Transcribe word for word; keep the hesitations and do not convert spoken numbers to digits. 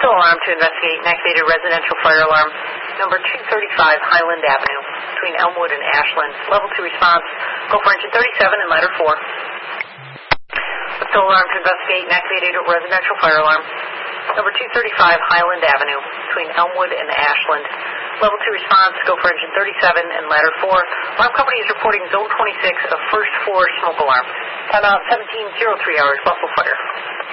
Still alarm to investigate an activated residential fire alarm, number two thirty-five Highland Avenue, between Elmwood and Ashland. Level two response, go for engine thirty-seven and ladder four. Still alarm to investigate an activated residential fire alarm, number two thirty-five Highland Avenue, between Elmwood and Ashland. Level two response, go for engine thirty-seven and ladder four. Alarm company is reporting zone twenty-six of first floor smoke alarm. Time out seventeen oh three hours, Buffalo Fire.